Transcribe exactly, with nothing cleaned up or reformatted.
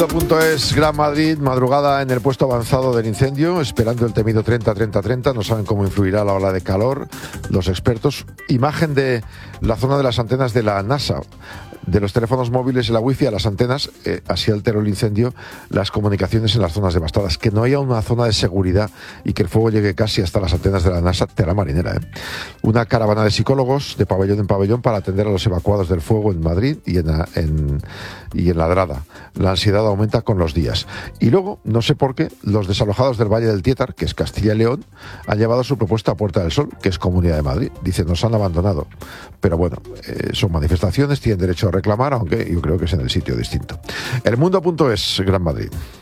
Punto es Gran Madrid, madrugada en el puesto avanzado del incendio, esperando el temido treinta treinta treinta, no saben cómo influirá la ola de calor los expertos. Imagen de la zona de las antenas de la NASA, de los teléfonos móviles y la wifi a las antenas, eh, así alteró el incendio las comunicaciones en las zonas devastadas. Que no haya una zona de seguridad y que el fuego llegue casi hasta las antenas de la NASA, tela marinera, ¿eh? Una caravana de psicólogos de pabellón en pabellón para atender a los evacuados del fuego en Madrid y en, en, y en Ladrada. La ansiedad aumenta con los días. Y luego, no sé por qué, los desalojados del Valle del Tietar, que es Castilla y León, han llevado su propuesta a Puerta del Sol, que es Comunidad de Madrid. Dicen, nos han abandonado. Pero bueno, eh, son manifestaciones, tienen derecho a reclamar, aunque yo creo que es en el sitio distinto. El Mundo punto es, Gran Madrid.